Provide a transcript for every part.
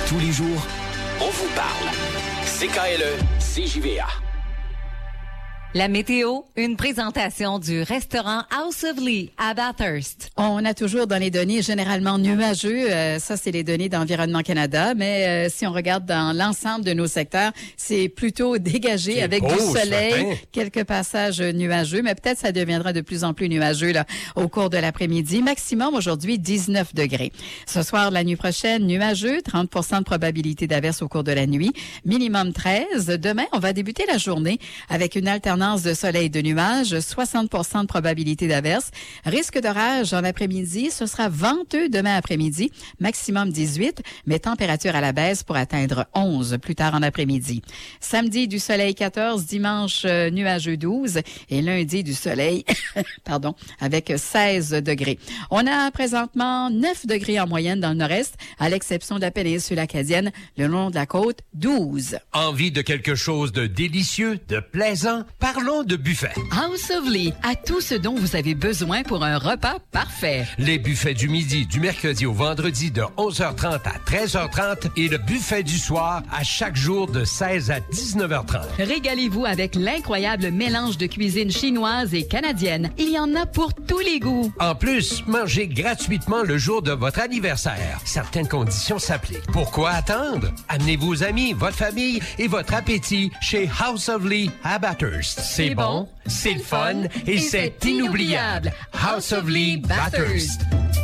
Tous les jours, on vous parle. CKLE, CJVA. La météo, une présentation du restaurant House of Lee à Bathurst. On a toujours dans les données généralement nuageux. Ça, c'est les données d'Environnement Canada. Mais si on regarde dans l'ensemble de nos secteurs, c'est plutôt dégagé c'est avec beau, du soleil, certain. quelques passages nuageux. Mais peut-être ça deviendra de plus en plus nuageux là au cours de l'après-midi. Maximum aujourd'hui 19 degrés. Ce soir, la nuit prochaine, nuageux, 30% de probabilité d'averse au cours de la nuit. Minimum 13. Demain, on va débuter la journée avec une alternance de soleil et de nuages, 60% de probabilité d'averse. Risque d'orage en après-midi, ce sera venteux demain après-midi, maximum 18, mais température à la baisse pour atteindre 11 plus tard en après-midi. Samedi, du soleil 14, dimanche nuageux 12 et lundi du soleil, pardon, avec 16 degrés. On a présentement 9 degrés en moyenne dans le nord-est, à l'exception de la péninsule acadienne, le long de la côte, 12. Envie de quelque chose de délicieux, de plaisant? Parlons de buffet. House of Lee a tout ce dont vous avez besoin pour un repas parfait. Les buffets du midi, du mercredi au vendredi de 11h30 à 13h30 et le buffet du soir à chaque jour de 16 à 19h30. Régalez-vous avec l'incroyable mélange de cuisine chinoise et canadienne. Il y en a pour tous les goûts. En plus, mangez gratuitement le jour de votre anniversaire. Certaines conditions s'appliquent. Pourquoi attendre? Amenez vos amis, votre famille et votre appétit chez House of Lee à Bathurst. C'est bon, c'est le fun et c'est inoubliable. House of Lee Bathurst.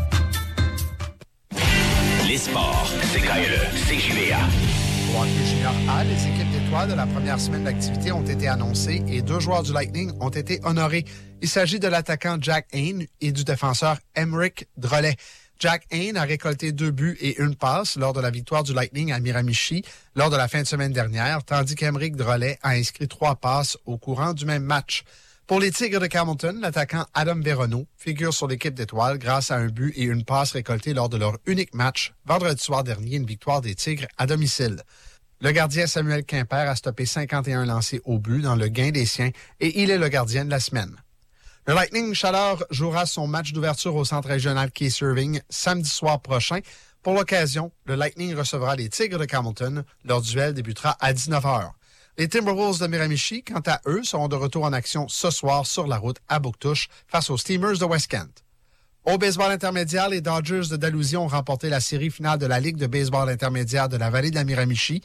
Les sports, CKLE, CJVA. Au hockey junior A, les équipes d'étoiles de la première semaine d'activité ont été annoncées et 2 joueurs du Lightning ont été honorés. Il s'agit de l'attaquant Jack Hayne et du défenseur Emeric Drolet. Jack Hayne a récolté 2 buts et 1 passe lors de la victoire du Lightning à Miramichi lors de la fin de semaine dernière, tandis qu'Emeric Drolet a inscrit 3 passes au courant du même match. Pour les Tigres de Carleton, l'attaquant Adam Veronneau figure sur l'équipe d'étoiles grâce à 1 but et 1 passe récoltée lors de leur unique match, vendredi soir dernier, une victoire des Tigres à domicile. Le gardien Samuel Quimper a stoppé 51 lancés au but dans le gain des siens et il est le gardien de la semaine. Le Lightning Chaleur jouera son match d'ouverture au centre régional Case Irving samedi soir prochain. Pour l'occasion, le Lightning recevra les Tigres de Carleton. Leur duel débutera à 19h. Les Timberwolves de Miramichi, quant à eux, seront de retour en action ce soir sur la route à Bouctouche face aux Steamers de West Kent. Au baseball intermédiaire, les Dodgers de Dalhousie ont remporté la série finale de la Ligue de baseball intermédiaire de la vallée de la Miramichi,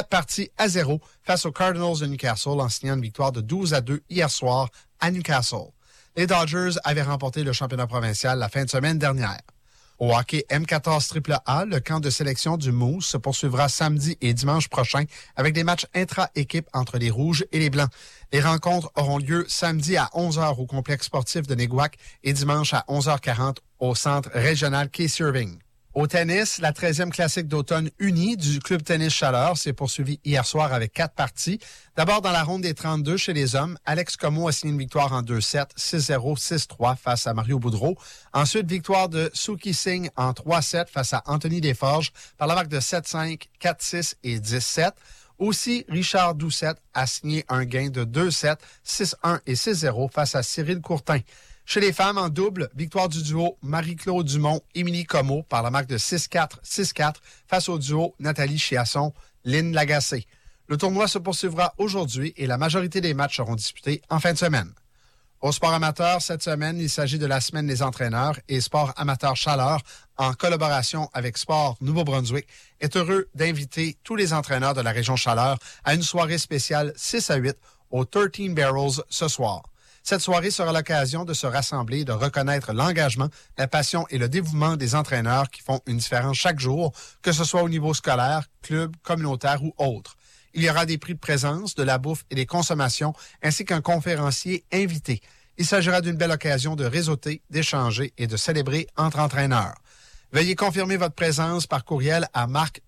4-0 face aux Cardinals de Newcastle en signant une victoire de 12-2 hier soir à Newcastle. Les Dodgers avaient remporté le championnat provincial la fin de semaine dernière. Au hockey M14 AAA, le camp de sélection du Moose se poursuivra samedi et dimanche prochain avec des matchs intra-équipe entre les Rouges et les Blancs. Les rencontres auront lieu samedi à 11h au complexe sportif de Néguac et dimanche à 11h40 au centre régional Case Irving. Au tennis, la 13e classique d'automne unie du Club Tennis Chaleur s'est poursuivie hier soir avec 4 parties. D'abord, dans la ronde des 32 chez les hommes, Alex Comeau a signé une victoire en 2-7, 6-0, 6-3 face à Mario Boudreau. Ensuite, victoire de Suki Singh en 3-7 face à Anthony Desforges par la marque de 7-5, 4-6 et 10-7. Aussi, Richard Doucette a signé un gain de 2-7, 6-1 et 6-0 face à Cyril Courtin. Chez les femmes, en double, victoire du duo Marie-Claude Dumont-Émilie Comeau par la marque de 6-4, 6-4 face au duo Nathalie Chiasson-Lynn Lagacé. Le tournoi se poursuivra aujourd'hui et la majorité des matchs seront disputés en fin de semaine. Au sport amateur, cette semaine, il s'agit de la semaine des entraîneurs et Sport amateur Chaleur, en collaboration avec Sport Nouveau-Brunswick, est heureux d'inviter tous les entraîneurs de la région Chaleur à une soirée spéciale 6 à 8 au 13 Barrels ce soir. Cette soirée sera l'occasion de se rassembler et de reconnaître l'engagement, la passion et le dévouement des entraîneurs qui font une différence chaque jour, que ce soit au niveau scolaire, club, communautaire ou autre. Il y aura des prix de présence, de la bouffe et des consommations, ainsi qu'un conférencier invité. Il s'agira d'une belle occasion de réseauter, d'échanger et de célébrer entre entraîneurs. Veuillez confirmer votre présence par courriel à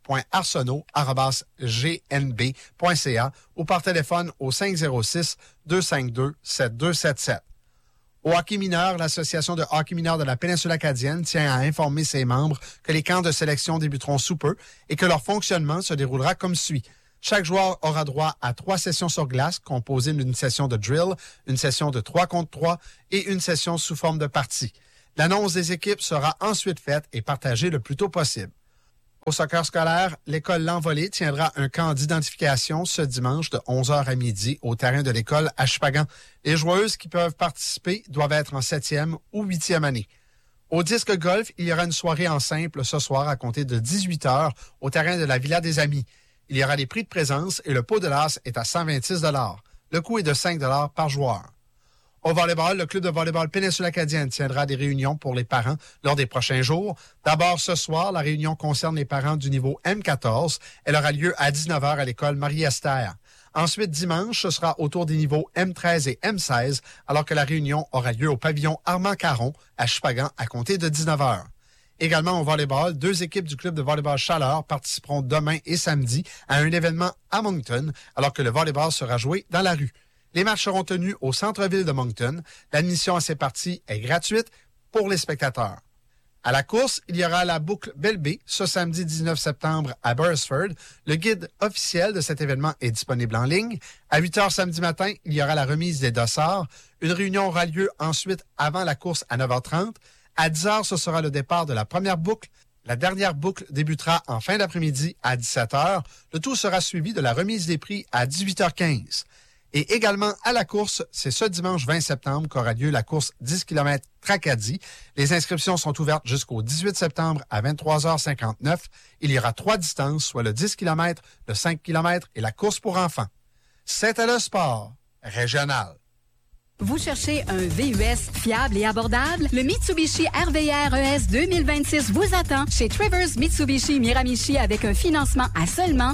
marc.arsenault@gnb.ca ou par téléphone au 506-252-7277. Au hockey mineur, l'Association de hockey mineur de la péninsule acadienne tient à informer ses membres que les camps de sélection débuteront sous peu et que leur fonctionnement se déroulera comme suit. Chaque joueur aura droit à 3 sessions sur glace, composées d'une session de drill, une session de 3 contre 3 et une session sous forme de partie. L'annonce des équipes sera ensuite faite et partagée le plus tôt possible. Au soccer scolaire, l'école L'Envolée tiendra un camp d'identification ce dimanche de 11h à midi au terrain de l'école à Chupagan. Les joueuses qui peuvent participer doivent être en 7e ou 8e année. Au disque golf, il y aura une soirée en simple ce soir à compter de 18h au terrain de la Villa des Amis. Il y aura des prix de présence et le pot de l'as est à 126 $. Le coût est de 5 $ par joueur. Au volleyball, le club de volleyball Péninsule Acadienne tiendra des réunions pour les parents lors des prochains jours. D'abord, ce soir, la réunion concerne les parents du niveau M14. Elle aura lieu à 19h à l'école Marie-Esther. Ensuite, dimanche, ce sera autour des niveaux M13 et M16, alors que la réunion aura lieu au pavillon Armand-Caron à Chupagan à compter de 19h. Également au volleyball, 2 équipes du club de volleyball Chaleur participeront demain et samedi à un événement à Moncton, alors que le volleyball sera joué dans la rue. Les matchs seront tenus au centre-ville de Moncton. L'admission à ces parties est gratuite pour les spectateurs. À la course, il y aura la boucle Belle-Baie ce samedi 19 septembre à Burrisford. Le guide officiel de cet événement est disponible en ligne. À 8h samedi matin, il y aura la remise des dossards. Une réunion aura lieu ensuite avant la course à 9h30. À 10h, ce sera le départ de la première boucle. La dernière boucle débutera en fin d'après-midi à 17h. Le tout sera suivi de la remise des prix à 18h15. Et également à la course, c'est ce dimanche 20 septembre qu'aura lieu la course 10 km Tracadie. Les inscriptions sont ouvertes jusqu'au 18 septembre à 23h59. Il y aura 3 distances, soit le 10 km, le 5 km et la course pour enfants. C'était le sport régional. Vous cherchez un VUS fiable et abordable? Le Mitsubishi RVR ES 2026 vous attend chez Travers Mitsubishi Miramichi avec un financement à seulement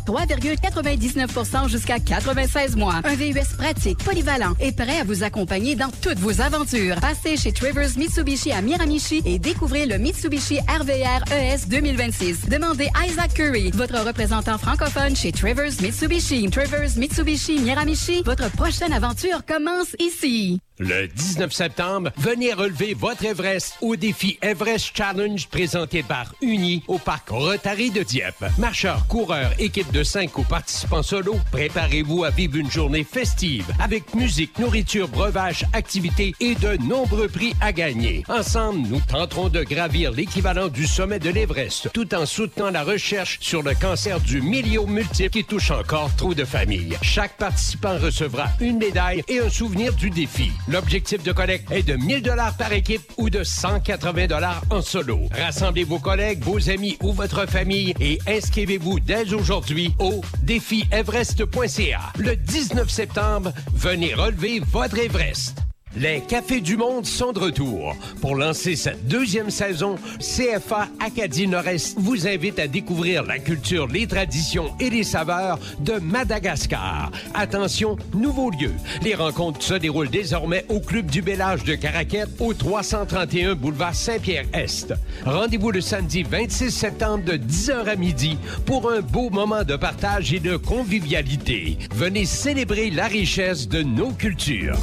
3,99% jusqu'à 96 mois. Un VUS pratique, polyvalent et prêt à vous accompagner dans toutes vos aventures. Passez chez Travers Mitsubishi à Miramichi et découvrez le Mitsubishi RVR ES 2026. Demandez Isaac Curry, votre représentant francophone chez Travers Mitsubishi. Travers Mitsubishi Miramichi, votre prochaine aventure commence ici. Le 19 septembre, venez relever votre Everest au défi Everest Challenge présenté par Uni au parc Rotary de Dieppe. Marcheurs, coureurs, équipe de 5 ou participants solo, préparez-vous à vivre une journée festive avec musique, nourriture, breuvage, activités et de nombreux prix à gagner. Ensemble, nous tenterons de gravir l'équivalent du sommet de l'Everest tout en soutenant la recherche sur le cancer du myéliome multiple qui touche encore trop de familles. Chaque participant recevra une médaille et un souvenir du défi. L'objectif de collecte est de 1 000 $ par équipe ou de 180 $ en solo. Rassemblez vos collègues, vos amis ou votre famille et inscrivez-vous dès aujourd'hui au défieverest.ca. Le 19 septembre, venez relever votre Everest. Les Cafés du Monde sont de retour. Pour lancer cette 2e saison, CFA Acadie Nord-Est vous invite à découvrir la culture, les traditions et les saveurs de Madagascar. Attention, nouveau lieu. Les rencontres se déroulent désormais au Club du Bel Âge de Caraquette, au 331 boulevard Saint-Pierre-Est. Rendez-vous le samedi 26 septembre de 10h à midi pour un beau moment de partage et de convivialité. Venez célébrer la richesse de nos cultures.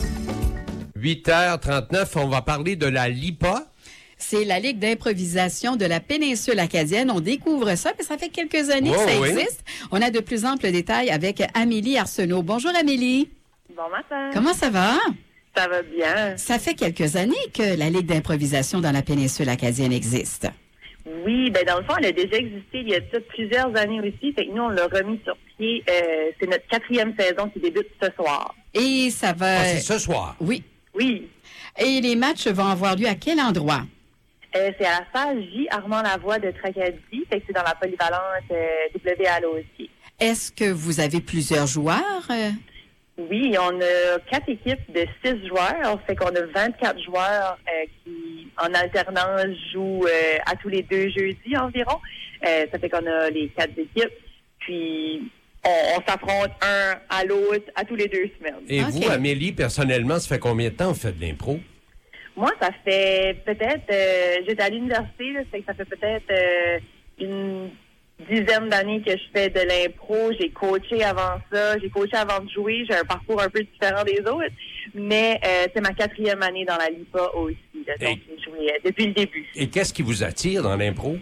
8h39, on va parler de la LIPA. C'est la Ligue d'improvisation de la péninsule acadienne. On découvre ça, mais ça fait quelques années que ça existe. On a de plus amples détails avec Amélie Arsenault. Bonjour Amélie. Bon matin. Comment ça va? Ça va bien. Ça fait quelques années que la Ligue d'improvisation dans la péninsule acadienne existe. Oui, ben dans le fond, elle a déjà existé il y a plusieurs années aussi. Fait que nous, on l'a remis sur pied. C'est notre 4e saison qui débute ce soir. Et ça va... Ah, c'est ce soir? Oui. Oui. Et les matchs vont avoir lieu à quel endroit? C'est à la salle J. Armand-Lavoie de Tracadie. Fait que c'est dans la polyvalente WA aussi. Est-ce que vous avez plusieurs joueurs? Oui, on a 4 équipes de 6 joueurs. Fait qu'on a 24 joueurs qui, en alternance, jouent à tous les 2 jeudis environ. Ça fait qu'on a les 4 équipes. Puis... On s'affronte un à l'autre à tous les 2 semaines. Et vous, Amélie, personnellement, ça fait combien de temps vous faites de l'impro? Moi, ça fait peut-être... j'étais à l'université, là, ça fait peut-être une dizaine d'années que je fais de l'impro. J'ai coaché avant ça. J'ai coaché avant de jouer. J'ai un parcours un peu différent des autres. Mais c'est ma 4e année dans la LIPA aussi. Là, donc, j'ai joué depuis le début. Et qu'est-ce qui vous attire dans l'impro?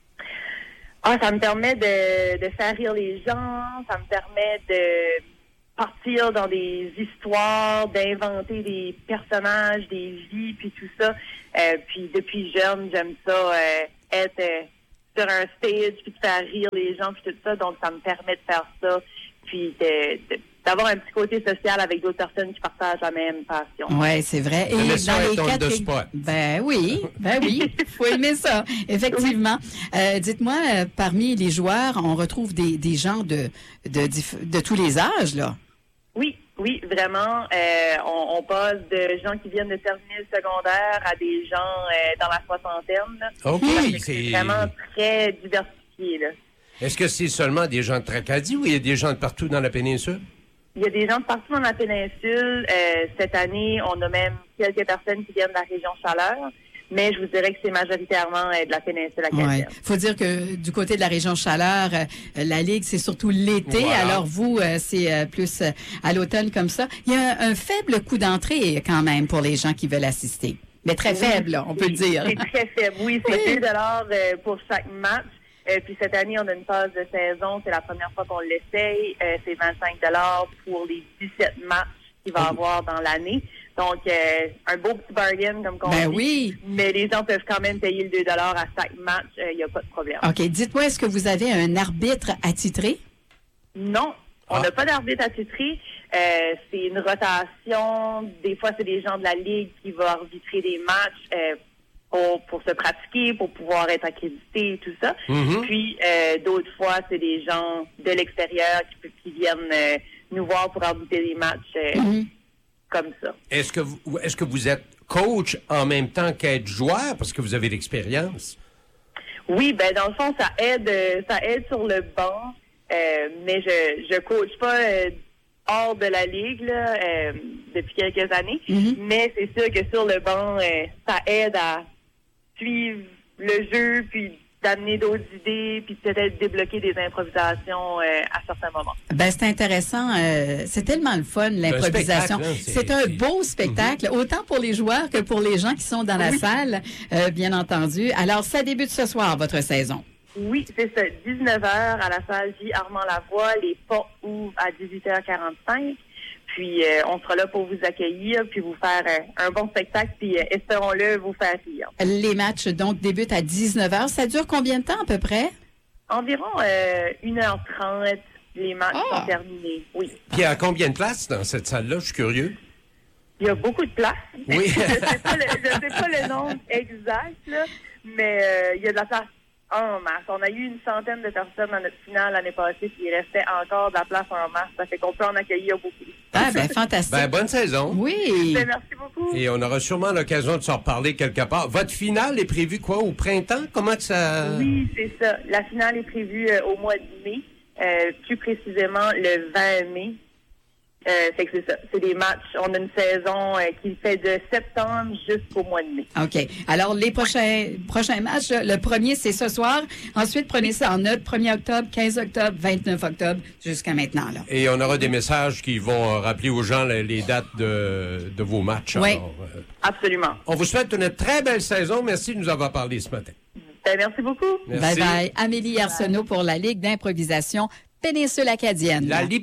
Ah, ça me permet de faire rire les gens, ça me permet de partir dans des histoires, d'inventer des personnages, des vies, puis tout ça. Puis depuis jeune, j'aime ça être sur un stage, puis de faire rire les gens, puis tout ça. Donc, ça me permet de faire ça, puis d'avoir un petit côté social avec d'autres personnes qui partagent la même passion. Oui, c'est vrai. Et Mais ça, dans les ton quatre... de spot. Ben oui, faut aimer ça, effectivement. Dites-moi, parmi les joueurs, on retrouve des gens de tous les âges, là. Oui, vraiment. On passe de gens qui viennent de terminer le secondaire à des gens dans la soixantaine. Là. OK. C'est vraiment très diversifié, là. Est-ce que c'est seulement des gens de Tracadie ou il y a des gens de partout dans la péninsule? Il y a des gens de partout dans la péninsule. Cette année, on a même quelques personnes qui viennent de la région Chaleur, mais je vous dirais que c'est majoritairement de la péninsule acadienne. Il faut dire que du côté de la région Chaleur, la Ligue, c'est surtout l'été. Voilà. Alors vous, c'est plus à l'automne comme ça. Il y a un faible coût d'entrée quand même pour les gens qui veulent assister. Mais très faible, là, on peut le dire. C'est très faible, oui. C'est 2 $ pour chaque match. Puis cette année, on a une phase de saison. C'est la première fois qu'on l'essaye. C'est 25 $ pour les 17 matchs qu'il va y avoir dans l'année. Donc, un beau petit bargain, comme on dit. Oui. Mais les gens peuvent quand même payer le 2 $ à chaque match. Il n'y a pas de problème. OK. Dites-moi, est-ce que vous avez un arbitre attitré? Non. On n'a pas d'arbitre attitré. C'est une rotation. Des fois, c'est des gens de la Ligue qui vont arbitrer des matchs pour se pratiquer, pour pouvoir être accrédités et tout ça. Mm-hmm. Puis, d'autres fois, c'est des gens de l'extérieur qui viennent nous voir pour arbitrer des matchs comme ça. Est-ce que vous êtes coach en même temps qu'être joueur parce que vous avez l'expérience? Oui, ben dans le fond, ça aide sur le banc, mais je coach pas hors de la ligue là, depuis quelques années. Mais c'est sûr que sur le banc, ça aide à suivre le jeu, puis d'amener d'autres idées, puis peut-être débloquer des improvisations à certains moments. Ben c'est intéressant. C'est tellement le fun, l'improvisation. C'est un beau spectacle, autant pour les joueurs que pour les gens qui sont dans la salle, bien entendu. Alors, ça débute ce soir, votre saison. Oui, c'est ça. 19h à la salle J. Armand-Lavoie. Les portes ouvrent à 18h45. Puis, on sera là pour vous accueillir, puis vous faire un bon spectacle, puis espérons-le, vous faire rire. Les matchs, donc, débutent à 19h. Ça dure combien de temps, à peu près? Environ 1h30, les matchs sont terminés, oui. Puis, il y a combien de places dans cette salle-là? Je suis curieux. Il y a beaucoup de places. Oui. Je sais pas le nombre exact, là, mais il y a de la place en masse. On a eu une centaine de personnes dans notre finale l'année passée, puis il restait encore de la place en masse. Ça fait qu'on peut en accueillir beaucoup. Ah, ben fantastique. Ben, bonne saison. Oui. Ben, merci beaucoup. Et on aura sûrement l'occasion de s'en reparler quelque part. Votre finale est prévue quoi, au printemps? Comment que ça... Oui, c'est ça. La finale est prévue au mois de mai, plus précisément le 20 mai. Fait que c'est ça. C'est des matchs. On a une saison qui fait de septembre jusqu'au mois de mai. OK. Alors, les prochains matchs, le premier, c'est ce soir. Ensuite, prenez ça en note. 1er octobre, 15 octobre, 29 octobre, jusqu'à maintenant, là. Et on aura des messages qui vont rappeler aux gens les dates de vos matchs. Oui. Alors, Absolument. on vous souhaite une très belle saison. Merci de nous avoir parlé ce matin. Ben, merci beaucoup. Merci. Bye-bye. Amélie Arsenault pour la Ligue d'improvisation Péninsule Acadienne. La